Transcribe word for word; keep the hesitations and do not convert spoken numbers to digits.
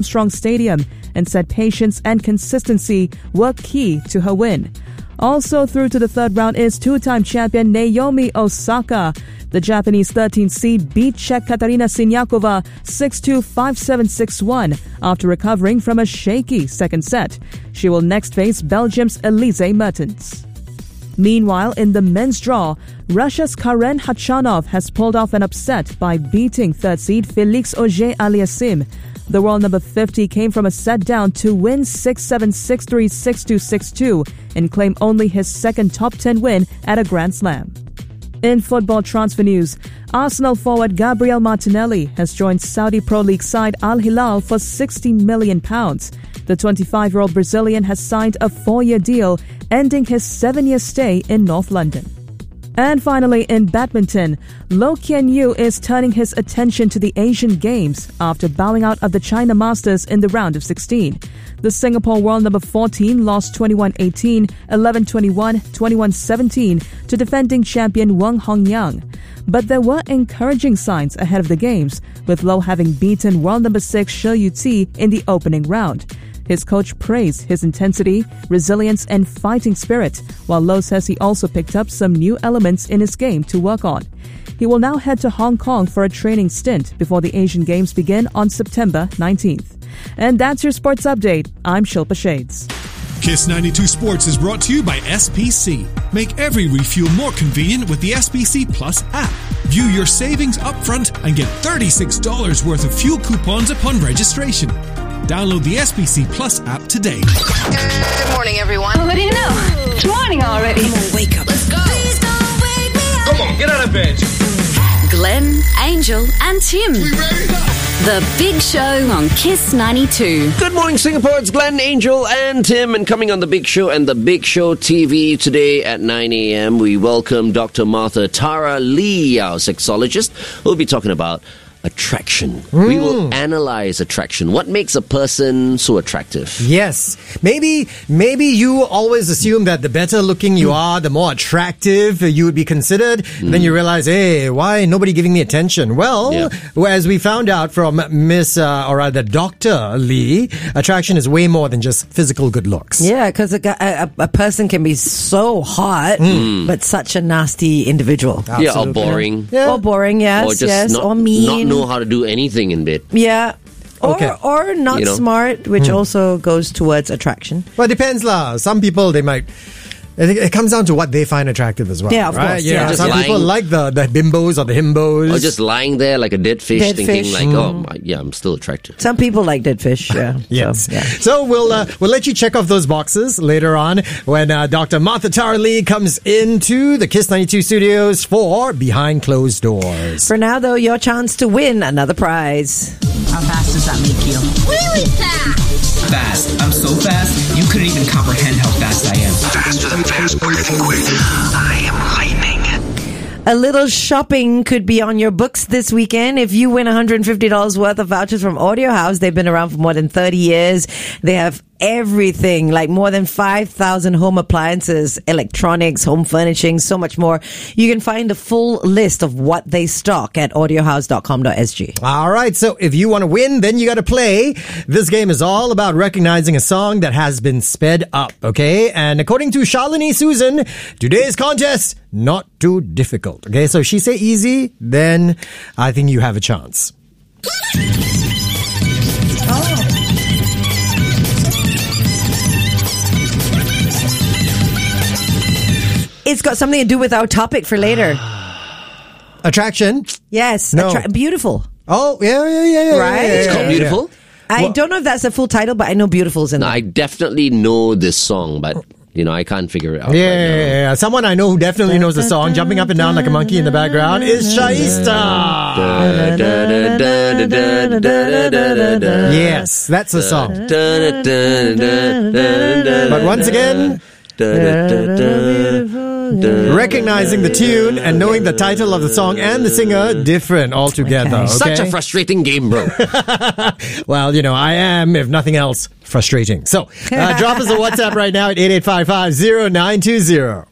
Armstrong Stadium and said patience and consistency were key to her win. Also through to the third round is two-time champion Naomi Osaka. The Japanese thirteenth seed beat Czech Katarina Siniakova six two, five seven, six one after recovering from a shaky second set. She will next face Belgium's Elise Mertens. Meanwhile, in the men's draw, Russia's Karen Khachanov has pulled off an upset by beating third seed Felix Auger-Aliassime. The world number fifty came from a set down to win six seven, six three, six two, six two and claim only his second top ten win at a Grand Slam. In football transfer news, Arsenal forward Gabriel Martinelli has joined Saudi Pro League side Al Hilal for sixty million pounds. The twenty-five-year-old Brazilian has signed a four-year deal, ending his seven-year stay in North London. And finally, in badminton, Loh Kian Yu is turning his attention to the Asian Games after bowing out of the China Masters in the round of sixteen. The Singapore world number fourteen lost twenty-one eighteen, eleven twenty-one, twenty-one seventeen to defending champion Wang Hongyang. But there were encouraging signs ahead of the Games, with Loh having beaten world number six Shi Yuqi in the opening round. His coach praised his intensity, resilience, and fighting spirit, while Loh says he also picked up some new elements in his game to work on. He will now head to Hong Kong for a training stint before the Asian Games begin on September nineteenth. And that's your sports update. I'm Shilpa Shades. Kiss ninety-two Sports is brought to you by S P C. Make every refuel more convenient with the S P C Plus app. View your savings upfront and get thirty-six dollars worth of fuel coupons upon registration. Download the S P C Plus app today. Good morning, everyone. What do you know? It's morning already. Come on, wake up. Let's go. Please don't wake me up. Come on, get out of bed. Glenn, Angel, and Tim. We ready? The Big Show on Kiss ninety-two. Good morning, Singapore. It's Glenn, Angel, and Tim. And coming on The Big Show and The Big Show T V today at nine a.m., we welcome Doctor Martha Tara Lee, our sexologist. We'll be talking about attraction. Mm. We will analyze attraction. What makes a person so attractive? Yes. Maybe maybe you always assume that the better looking you mm. are, the more attractive you would be considered. Mm. Then you realize, hey, why nobody giving me attention? Well, yeah. as we found out from Miss, uh, or rather Doctor Lee, attraction is way more than just physical good looks. Yeah, because a, a, a person can be so hot, mm. but such a nasty individual. Absolutely. Yeah, or boring. Yeah. Or boring, yes, or just yes, not, or mean. Not know how to do anything in bed. Yeah. Or, okay. or not you know? smart, which hmm. also goes towards attraction. Well, it depends lah. Some people, they might... I think it comes down to what they find attractive as well. Yeah, of right? course. Yeah, yeah. Some lying. people like the, the bimbos or the himbos. Or just lying there like a dead fish, dead thinking fish. like, Mm. oh, my, yeah, I'm still attracted. Some people like dead fish, yeah. yes. So, yeah. so we'll uh, we'll let you check off those boxes later on when uh, Doctor Martha Tara Lee comes into the Kiss ninety-two studios for Behind Closed Doors. For now, though, your chance to win another prize. How fast does that make you? Really fast. Fast. I'm so fast, you couldn't even comprehend how fast I am. Faster than fast, quicker than quick. I am lightning. A little shopping could be on your books this weekend if you win one hundred fifty dollars worth of vouchers from Audio House. They've been around for more than thirty years. They have everything, like more than five thousand home appliances, electronics, home furnishing, so much more. You can find a full list of what they stock at audio house dot com dot s g. All right, so if you want to win, then you got to play. This game is all about recognizing a song that has been sped up, okay? And according to Shalini Susan, today's contest, not too difficult, okay? So if she say easy, then I think you have a chance. It's got something to do with our topic for later. Attraction? Yes. No. Attra- beautiful. Oh, yeah, yeah, yeah, yeah. Right? Yeah, yeah, It's yeah, called yeah. Beautiful? I Well- don't know if that's the full title, but I know Beautiful's in No, there. I definitely know this song, but, you know, I can't figure it out. Yeah, right yeah, now. yeah, yeah. Someone I know who definitely knows the song, jumping up and down like a monkey in the background, is Shaista. Da, da, da, da, da, da, da, da, da. Yes, that's the song. Da, da, da, da, da, da, But once again, da, da, da, da, da. recognizing the tune and knowing the title of the song and the singer, different altogether. Okay. Such a frustrating game, bro. Well, you know, I am, if nothing else, frustrating. So, uh, drop us a WhatsApp right now at eight eight five five zero nine two zero.